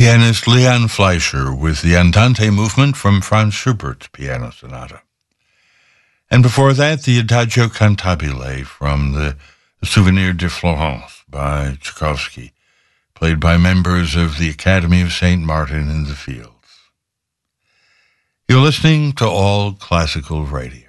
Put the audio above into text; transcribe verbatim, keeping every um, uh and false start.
pianist Leon Fleischer with the Andante movement from Franz Schubert's Piano Sonata. And before that, the Adagio Cantabile from the Souvenir de Florence by Tchaikovsky, played by members of the Academy of Saint Martin in the Fields. You're listening to All Classical Radio.